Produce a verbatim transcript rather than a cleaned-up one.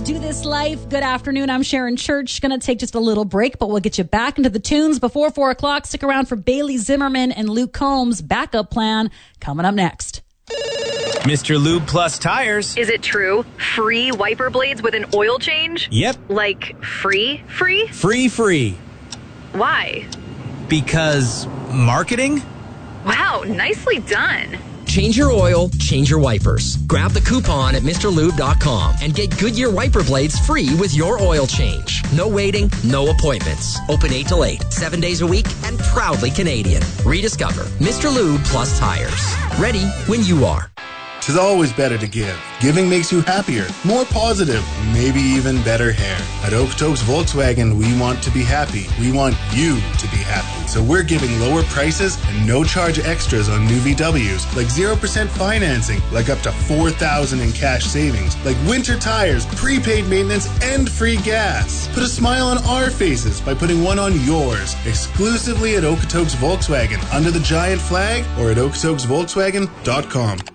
Do This Life. Good afternoon. I'm Sharon Church. Going to take just a little break, but we'll get you back into the tunes before four o'clock. Stick around for Bailey Zimmerman and Luke Combs' backup plan coming up next. Mister Lube Plus Tires. Is it true? Free wiper blades with an oil change? Yep. Like free, free? Free, free. Why? Because marketing? Wow, nicely done. Change your oil, change your wipers. Grab the coupon at Mr Lube dot com and get Goodyear wiper blades free with your oil change. No waiting, no appointments. Open eight till eight, seven days a week, and proudly Canadian. Rediscover Mister Lube Plus Tires. Ready when you are. It's always better to give. Giving makes you happier, more positive, maybe even better hair. At Okotoks Volkswagen, we want to be happy. We want you to be happy. So we're giving lower prices and no charge extras on new V Ws, like zero percent financing, like up to four thousand dollars in cash savings, like winter tires, prepaid maintenance, and free gas. Put a smile on our faces by putting one on yours, exclusively at Okotoks Volkswagen, under the giant flag or at okotoks volkswagen dot com.